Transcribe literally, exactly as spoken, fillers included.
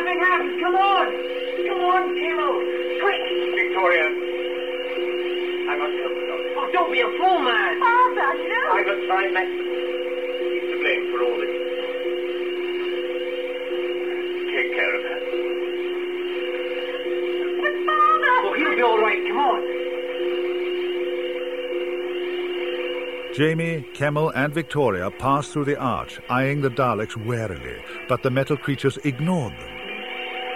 Something happened. Come on. Come on, Kimo. Quick. Victoria. I must help the doctor. Oh, don't be a fool, man. Father, no. I will try Max. He's to blame for all this. Take care of her. But Father... Oh, he'll be all right. Come on. Jamie, Kemmel and Victoria pass through the arch, eyeing the Daleks warily, but the metal creatures ignored them.